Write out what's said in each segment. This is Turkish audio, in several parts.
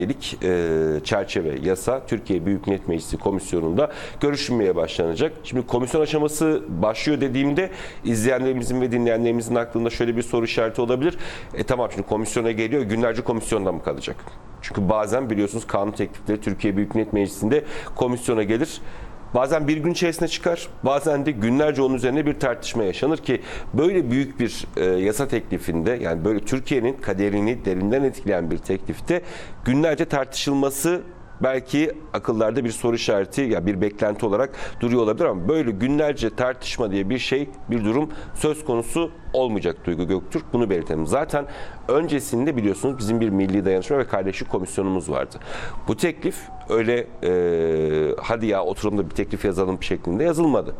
çerçeve yasa Türkiye Büyük Millet Meclisi Komisyonu'nda görüşülmeye başlanacak. Şimdi komisyon aşaması başlıyor dediğimde izleyenlerimizin ve dinleyenlerimizin aklında şöyle bir soru işareti olabilir. Tamam, şimdi komisyona geliyor, günlerce komisyonda mı kalacak? Çünkü bazen biliyorsunuz kanun teklifleri Türkiye Büyük Millet Meclisi'nde komisyona gelir. Bazen bir gün içerisinde çıkar, bazen de günlerce onun üzerine bir tartışma yaşanır ki böyle büyük bir yasa teklifinde, yani böyle Türkiye'nin kaderini derinden etkileyen bir teklifte günlerce tartışılması belki akıllarda bir soru işareti, ya bir beklenti olarak duruyor olabilir ama böyle günlerce tartışma diye bir şey, bir durum söz konusu olmayacak Duygu Göktürk. Bunu belirtelim. Zaten öncesinde biliyorsunuz bizim bir Milli Dayanışma ve Kardeşlik Komisyonumuz vardı. Bu teklif öyle hadi ya oturalım da bir teklif yazalım şeklinde yazılmadı.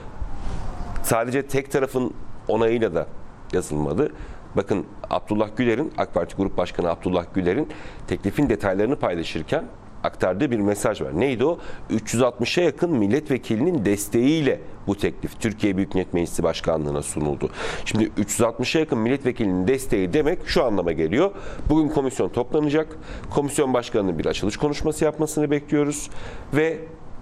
Sadece tek tarafın onayıyla da yazılmadı. Bakın Abdullah Güler'in, AK Parti Grup Başkanı Abdullah Güler'in teklifin detaylarını paylaşırken aktardığı bir mesaj var. Neydi o? 360'a yakın milletvekilinin desteğiyle bu teklif Türkiye Büyük Millet Meclisi Başkanlığı'na sunuldu. Şimdi 360'a yakın milletvekilinin desteği demek şu anlama geliyor. Bugün komisyon toplanacak. Komisyon başkanının bir açılış konuşması yapmasını bekliyoruz ve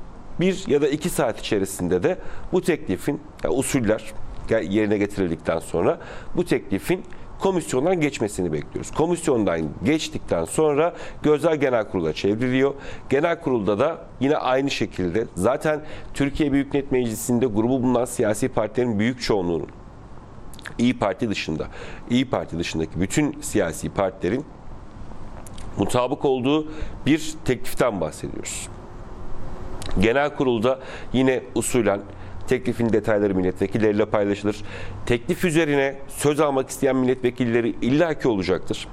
1 ya da 2 saat içerisinde de bu teklifin usuller yerine getirildikten sonra bu teklifin komisyondan geçmesini bekliyoruz. Komisyondan geçtikten sonra gözler genel kurula çevriliyor. Genel kurulda da yine aynı şekilde zaten Türkiye Büyük Millet Meclisi'nde grubu bulunan siyasi partilerin büyük çoğunluğunun İYİ Parti dışındaki bütün siyasi partilerin mutabık olduğu bir tekliften bahsediyoruz. Genel kurulda yine usulen teklifin detayları milletvekilleriyle paylaşılır. Teklif üzerine söz almak isteyen milletvekilleri illaki olacaktır.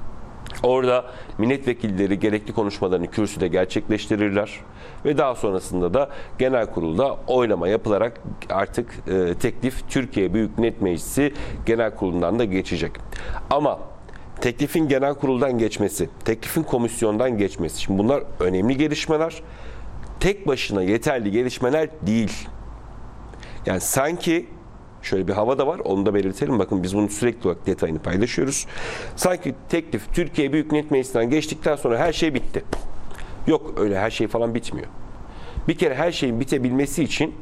Orada milletvekilleri gerekli konuşmalarını kürsüde gerçekleştirirler ve daha sonrasında da genel kurulda oylama yapılarak artık teklif Türkiye Büyük Millet Meclisi Genel Kurulu'ndan da geçecek. Ama teklifin genel kuruldan geçmesi, teklifin komisyondan geçmesi, şimdi bunlar önemli gelişmeler. Tek başına yeterli gelişmeler değil. Yani sanki şöyle bir hava da var, onu da belirtelim. Bakın biz bunu sürekli olarak detayını paylaşıyoruz. Sanki teklif Türkiye Büyük Millet Meclisi'nden geçtikten sonra her şey bitti. Yok, öyle her şey falan bitmiyor. Bir kere her şeyin bitebilmesi için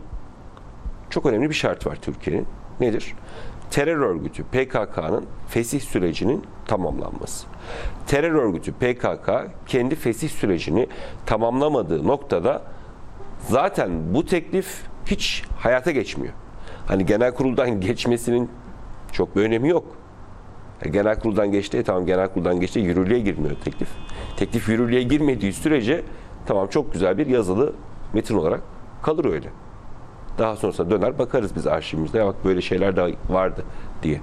çok önemli bir şart var Türkiye'nin. Nedir? Terör örgütü PKK'nın fesih sürecinin tamamlanması. Terör örgütü PKK kendi fesih sürecini tamamlamadığı noktada zaten bu teklif hiç hayata geçmiyor. Hani genel kuruldan geçmesinin çok bir önemi yok. Genel kuruldan geçti, tamam genel kuruldan geçti, yürürlüğe girmiyor teklif. Teklif yürürlüğe girmediği sürece tamam çok güzel bir yazılı metin olarak kalır öyle. Daha sonrasında döner bakarız biz arşivimizde, ya bak böyle şeyler de vardı diye.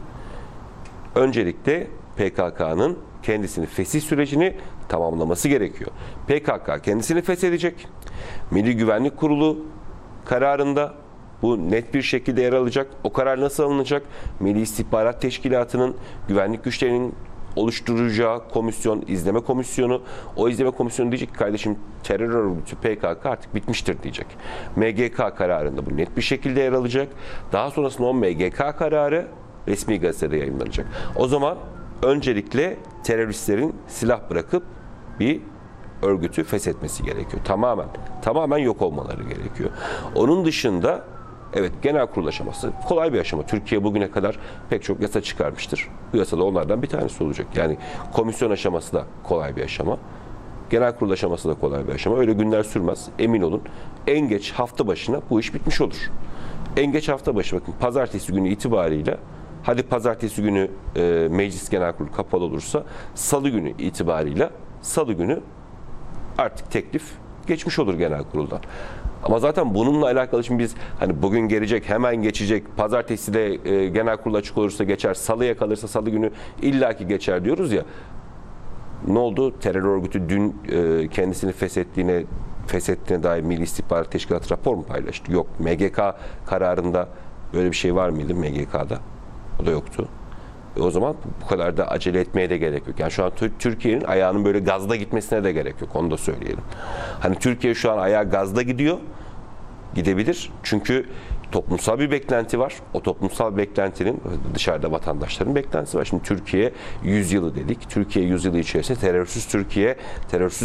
Öncelikle PKK'nın kendisini fesih sürecini tamamlaması gerekiyor. PKK kendisini feshedecek. Milli Güvenlik Kurulu kararında bu net bir şekilde yer alacak. O karar nasıl alınacak? Milli İstihbarat Teşkilatı'nın, güvenlik güçlerinin oluşturacağı komisyon, izleme komisyonu. O izleme komisyonu diyecek ki kardeşim terör örgütü PKK artık bitmiştir diyecek. MGK kararında bu net bir şekilde yer alacak. Daha sonrasında o MGK kararı resmi gazetede yayınlanacak. O zaman öncelikle teröristlerin silah bırakıp bir örgütü feshetmesi gerekiyor. Tamamen yok olmaları gerekiyor. Onun dışında evet genel kurul aşaması kolay bir aşama. Türkiye bugüne kadar pek çok yasa çıkarmıştır. Bu yasa da onlardan bir tanesi olacak. Yani komisyon aşaması da kolay bir aşama. Genel kurul aşaması da kolay bir aşama. Öyle günler sürmez. Emin olun. En geç hafta başına bu iş bitmiş olur. En geç hafta başı bakın pazartesi günü itibariyle, hadi pazartesi günü meclis genel kurulu kapalı olursa salı günü itibariyle salı günü artık teklif geçmiş olur genel kuruldan. Ama zaten bununla alakalı şimdi biz hani bugün gelecek, hemen geçecek, pazartesi de genel kurul açık olursa geçer, salıya kalırsa salı günü illaki geçer diyoruz ya. Ne oldu? Terör örgütü dün kendisini feshettiğine dair Milli İstihbarat Teşkilatı rapor mu paylaştı? Yok. MGK kararında böyle bir şey var mıydı MGK'da? O da yoktu. O zaman bu kadar da acele etmeye de gerek yok. Yani şu an Türkiye'nin ayağının böyle gazda gitmesine de gerek yok. Onu da söyleyelim. Hani Türkiye şu an ayağı gazda gidiyor. Gidebilir. Çünkü toplumsal bir beklenti var. O toplumsal beklentinin dışarıda vatandaşların beklentisi var. Şimdi Türkiye 100 yılı dedik. Türkiye 100 yılı içerisinde terörsüz Türkiye, terörsüz